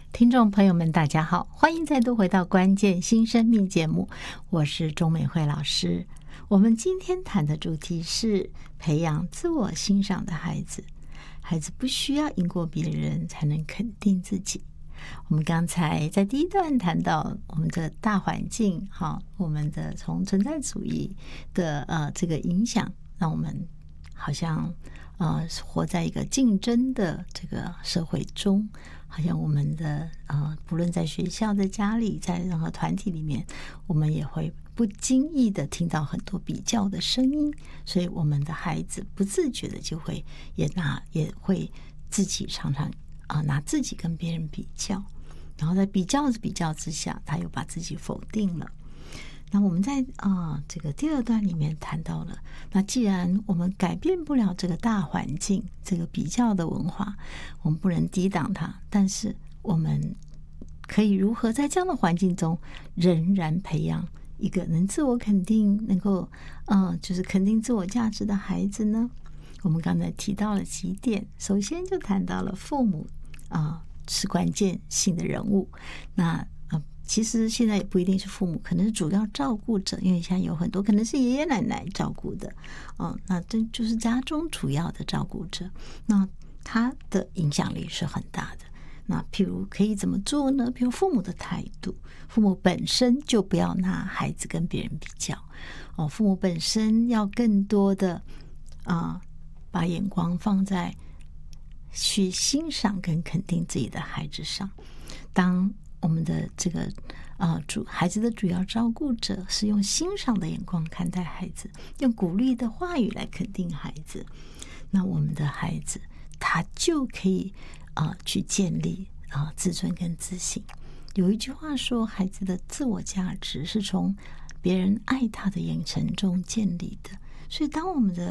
听众朋友们大家好，欢迎再度回到关键新生命节目，我是钟美惠老师。我们今天谈的主题是培养自我欣赏的孩子。孩子不需要赢过别人才能肯定自己。我们刚才在第一段谈到我们的大环境，我们的从存在主义的这个影响，让我们好像活在一个竞争的这个社会中，好像我们的不论在学校、在家里、在任何团体里面，我们也会不经意的听到很多比较的声音，所以我们的孩子不自觉的就会也会自己常常拿自己跟别人比较，然后在比较之下，他又把自己否定了。那我们在这个第二段里面谈到了，那既然我们改变不了这个大环境，这个比较的文化，我们不能抵挡它，但是我们可以如何在这样的环境中仍然培养一个能自我肯定，能够就是肯定自我价值的孩子呢？我们刚才提到了几点，首先就谈到了父母是关键性的人物。那其实现在也不一定是父母，可能是主要照顾者，因为现在有很多可能是爷爷奶奶照顾的，那这就是家中主要的照顾者，那他的影响力是很大的。那譬如可以怎么做呢？譬如父母的态度，父母本身就不要拿孩子跟别人比较，父母本身要更多的把眼光放在去欣赏跟肯定自己的孩子上。当我们的这个孩子的主要照顾者是用欣赏的眼光看待孩子，用鼓励的话语来肯定孩子，那我们的孩子他就可以去建立自尊跟自信。有一句话说，孩子的自我价值是从别人爱他的眼神中建立的。所以当我们的